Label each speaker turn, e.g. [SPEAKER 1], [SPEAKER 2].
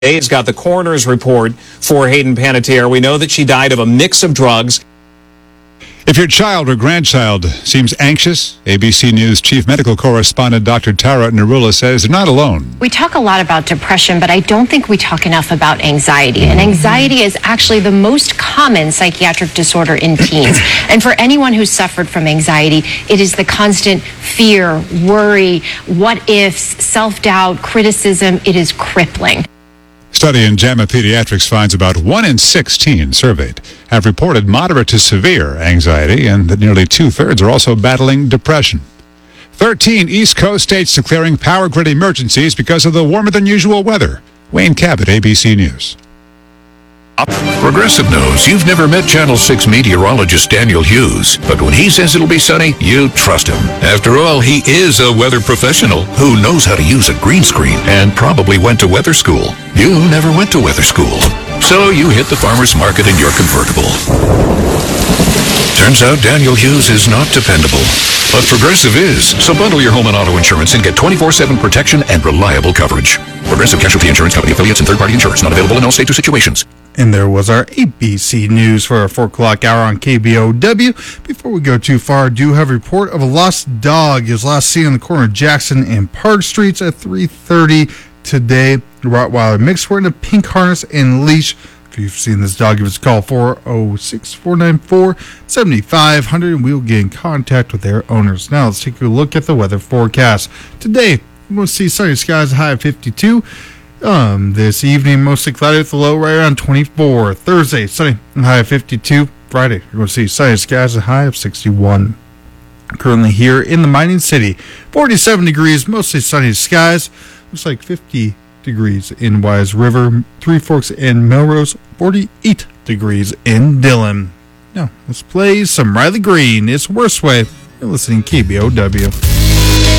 [SPEAKER 1] has got the coroner's report for Hayden Panettiere. We know that she died of a mix of drugs.
[SPEAKER 2] If your child or grandchild seems anxious, ABC News chief medical correspondent Dr. Tara Narula says they're not alone.
[SPEAKER 3] We talk a lot about depression, but I don't think we talk enough about anxiety. And anxiety is actually the most common psychiatric disorder in teens. And for anyone who's suffered from anxiety, it is the constant fear, worry, what ifs, self-doubt, criticism. It is crippling.
[SPEAKER 2] Study in JAMA Pediatrics finds about 1 in 6 teens surveyed have reported moderate to severe anxiety, and that nearly 2/3 are also battling depression. 13 East Coast states declaring power grid emergencies because of the warmer-than-usual weather. Wayne Cabot, ABC News.
[SPEAKER 4] Progressive knows you've never met Channel 6 meteorologist Daniel Hughes, but when he says it'll be sunny, you trust him. After all, he is a weather professional who knows how to use a green screen and probably went to weather school. You never went to weather school, so you hit the farmer's market in your convertible. Turns out Daniel Hughes is not dependable, but Progressive is. So bundle your home and auto insurance and get 24/7 protection and reliable coverage. Progressive Casualty Insurance Company affiliates and third-party insurance not available in all states or situations.
[SPEAKER 5] And there was our ABC News for our 4 o'clock hour on KBOW. Before we go too far, I do have a report of a lost dog. It was last seen on the corner of Jackson and Park Streets at 3:30 today. Rottweiler mix wearing a pink harness and leash. If you've seen this dog, give us a call, 406-494-7500, and we'll get in contact with their owners. Now let's take a look at the weather forecast. Today, we'll see sunny skies, high of 52. This evening, mostly cloudy with a low right around 24. Thursday, sunny, high of 52. Friday, you're going to see sunny skies, a high of 61. Currently here in the mining city, 47 degrees, mostly sunny skies. Looks like 50 degrees in Wise River, Three Forks, and Melrose, 48 degrees in Dillon. Now, let's play some Riley Green. It's Worst Way. You're listening to KBOW.